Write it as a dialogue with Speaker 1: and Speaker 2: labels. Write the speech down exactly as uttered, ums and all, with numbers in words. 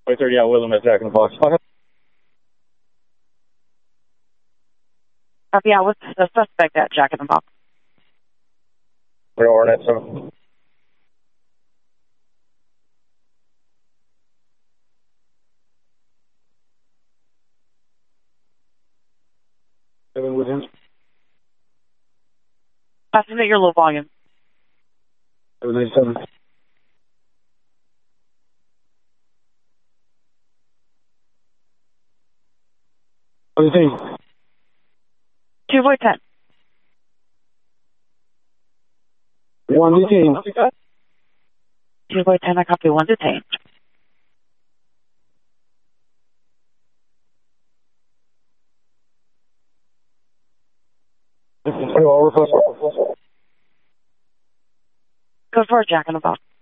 Speaker 1: Wait, thirty, yeah, William at Jack in the Box. Okay.
Speaker 2: Uh, yeah, what's the suspect at Jack in the Box?
Speaker 1: We're over at seven. Seven with him.
Speaker 2: I submit your low volume.
Speaker 1: Seven ninety-seven. What do you think?
Speaker 2: Two void ten.
Speaker 1: One detained.
Speaker 2: Two void ten, I copy one detained.
Speaker 1: Over.
Speaker 2: Go for a Jack in the Box.